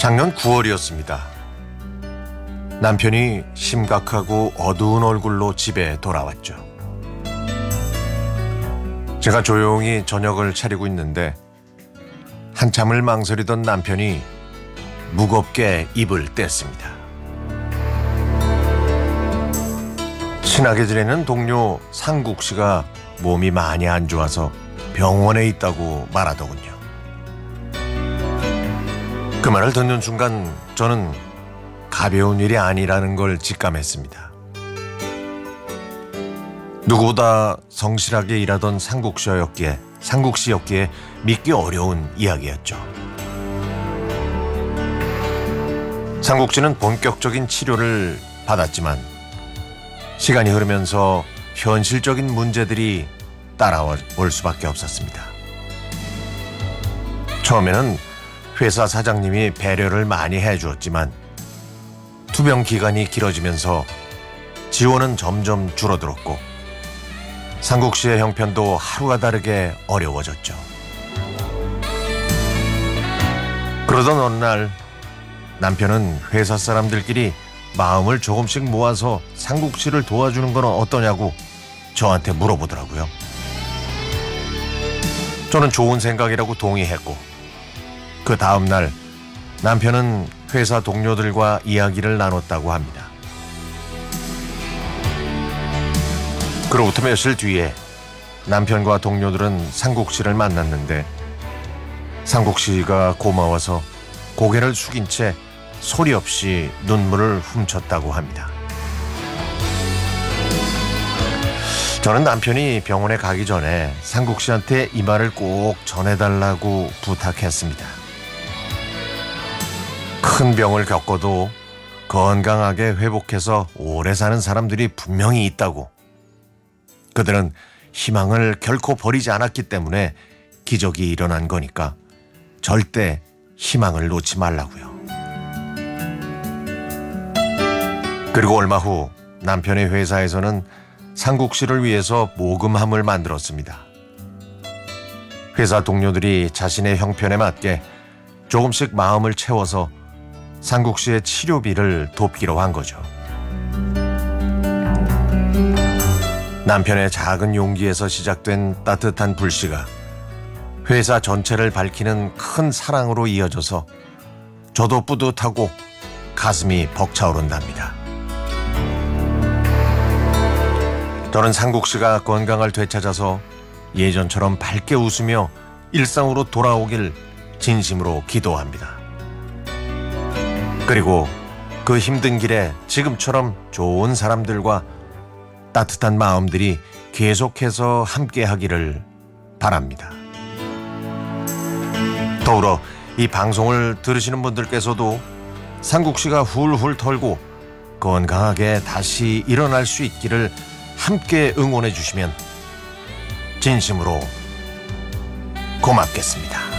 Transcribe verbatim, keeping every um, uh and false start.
작년 구월이었습니다. 남편이 심각하고 어두운 얼굴로 집에 돌아왔죠. 제가 조용히 저녁을 차리고 있는데 한참을 망설이던 남편이 무겁게 입을 뗐습니다. 친하게 지내는 동료 상국 씨가 몸이 많이 안 좋아서 병원에 있다고 말하더군요. 그 말을 듣는 순간 저는 가벼운 일이 아니라는 걸 직감했습니다. 누구보다 성실하게 일하던 상국 씨였기에, 상국 씨였기에 믿기 어려운 이야기였죠. 상국 씨는 본격적인 치료를 받았지만 시간이 흐르면서 현실적인 문제들이 따라올 수밖에 없었습니다. 처음에는 회사 사장님이 배려를 많이 해주었지만 투병 기간이 길어지면서 지원은 점점 줄어들었고 상국 씨의 형편도 하루가 다르게 어려워졌죠. 그러던 어느 날 남편은 회사 사람들끼리 마음을 조금씩 모아서 상국 씨를 도와주는 건 어떠냐고 저한테 물어보더라고요. 저는 좋은 생각이라고 동의했고 그 다음 날 남편은 회사 동료들과 이야기를 나눴다고 합니다. 그로부터 며칠 뒤에 남편과 동료들은 상국 씨를 만났는데 상국 씨가 고마워서 고개를 숙인 채 소리 없이 눈물을 훔쳤다고 합니다. 저는 남편이 병원에 가기 전에 상국 씨한테 이 말을 꼭 전해달라고 부탁했습니다. 큰 병을 겪어도 건강하게 회복해서 오래 사는 사람들이 분명히 있다고. 그들은 희망을 결코 버리지 않았기 때문에 기적이 일어난 거니까 절대 희망을 놓지 말라고요. 그리고 얼마 후 남편의 회사에서는 상국 씨를 위해서 모금함을 만들었습니다. 회사 동료들이 자신의 형편에 맞게 조금씩 마음을 채워서 상국 씨의 치료비를 돕기로 한 거죠. 남편의 작은 용기에서 시작된 따뜻한 불씨가 회사 전체를 밝히는 큰 사랑으로 이어져서 저도 뿌듯하고 가슴이 벅차오른답니다. 저는 상국 씨가 건강을 되찾아서 예전처럼 밝게 웃으며 일상으로 돌아오길 진심으로 기도합니다. 그리고 그 힘든 길에 지금처럼 좋은 사람들과 따뜻한 마음들이 계속해서 함께하기를 바랍니다. 더불어 이 방송을 들으시는 분들께서도 상국 씨가 훌훌 털고 건강하게 다시 일어날 수 있기를 함께 응원해 주시면 진심으로 고맙겠습니다.